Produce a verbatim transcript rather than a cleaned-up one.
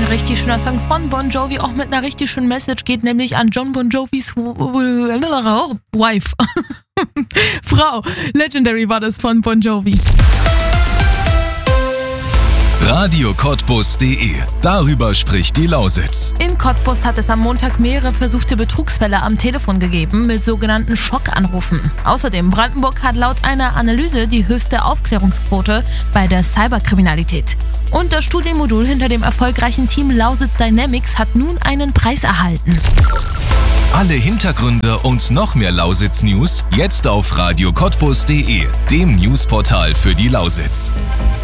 richtig schöner Song von Bon Jovi, auch mit einer richtig schönen Message, geht nämlich an John Bon Jovis Wife. Frau. Legendary war das von Bon Jovi. Radio Cottbus punkt de. Darüber spricht die Lausitz. In Cottbus hat es am Montag mehrere versuchte Betrugsfälle am Telefon gegeben mit sogenannten Schockanrufen. Außerdem, Brandenburg hat laut einer Analyse die höchste Aufklärungsquote bei der Cyberkriminalität. Und das Studienmodul hinter dem erfolgreichen Team Lausitz Dynamics hat nun einen Preis erhalten. Alle Hintergründe und noch mehr Lausitz-News jetzt auf Radio Cottbus punkt de, dem Newsportal für die Lausitz.